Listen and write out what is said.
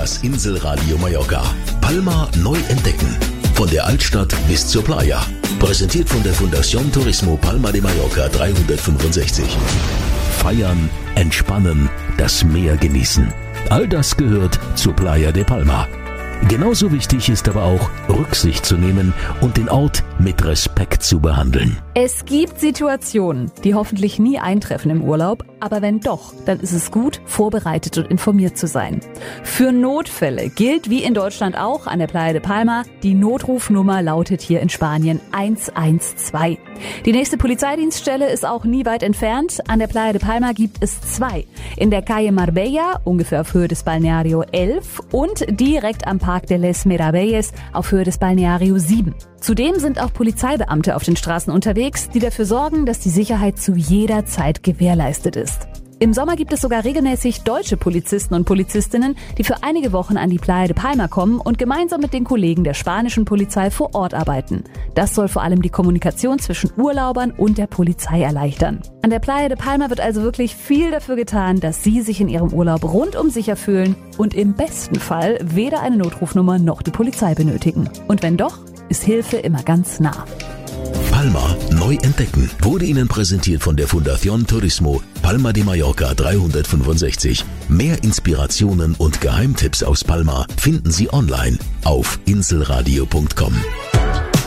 Das Inselradio Mallorca. Palma neu entdecken. Von der Altstadt bis zur Playa. Präsentiert von der Fundación Turismo Palma de Mallorca 365. Feiern, entspannen, das Meer genießen. All das gehört zur Playa de Palma. Genauso wichtig ist aber auch, Rücksicht zu nehmen und den Ort mit Respekt zu behandeln. Es gibt Situationen, die hoffentlich nie eintreffen im Urlaub, aber wenn doch, dann ist es gut, vorbereitet und informiert zu sein. Für Notfälle gilt wie in Deutschland auch an der Playa de Palma, die Notrufnummer lautet hier in Spanien 112. Die nächste Polizeidienststelle ist auch nie weit entfernt. An der Playa de Palma gibt es 2. In der Calle Marbella, ungefähr auf Höhe des Balneario 11 und direkt am Park de les Meravelles auf Höhe des Balneario 7. Zudem sind auch Polizeibeamte auf den Straßen unterwegs, die dafür sorgen, dass die Sicherheit zu jeder Zeit gewährleistet ist. Im Sommer gibt es sogar regelmäßig deutsche Polizisten und Polizistinnen, die für einige Wochen an die Playa de Palma kommen und gemeinsam mit den Kollegen der spanischen Polizei vor Ort arbeiten. Das soll vor allem die Kommunikation zwischen Urlaubern und der Polizei erleichtern. An der Playa de Palma wird also wirklich viel dafür getan, dass Sie sich in Ihrem Urlaub rundum sicher fühlen und im besten Fall weder eine Notrufnummer noch die Polizei benötigen. Und wenn doch, ist Hilfe immer ganz nah. Palma neu entdecken wurde Ihnen präsentiert von der Fundación Turismo Palma de Mallorca 365. Mehr Inspirationen und Geheimtipps aus Palma finden Sie online auf inselradio.com.